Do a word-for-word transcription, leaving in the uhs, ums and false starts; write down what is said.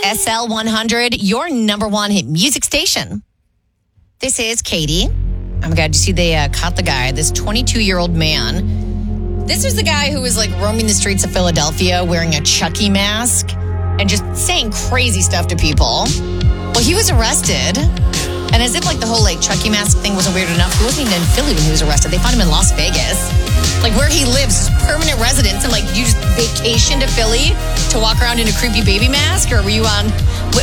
S L one hundred, your number one hit music station. This is Katie. Oh my God, you see they uh, caught the guy, this twenty-two-year-old man. This was the guy who was like roaming the streets of Philadelphia wearing a Chucky mask and just saying crazy stuff to people. Well, he was arrested. And as if like the whole like Chucky mask thing wasn't weird enough, he wasn't even in Philly when he was arrested. They found him in Las Vegas. Like where he lives, permanent residence, and like you just vacation to Philly to walk around in a creepy baby mask? Or were you on,